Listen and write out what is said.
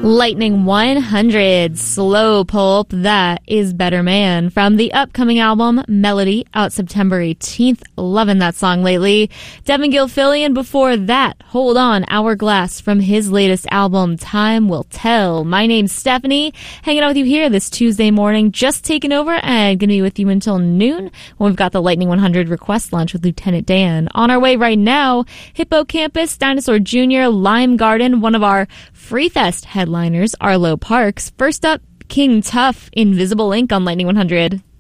Lightning 100, Slow Pulp, that is Better Man, from the upcoming album Melody, out September 18th. Loving that song lately. Devin Gilfillian before that, Hold On, Hourglass, from his latest album Time Will Tell. My name's Stephanie, hanging out with you here this Tuesday morning, just taking over and gonna be with you until noon when we've got the Lightning 100 request lunch with Lieutenant Dan. On our way right now, Hippocampus, Dinosaur Jr., Lime Garden, one of our Free Fest headliners, Arlo Parks. First up, King Tuff, Invisible Ink on Lightning 100.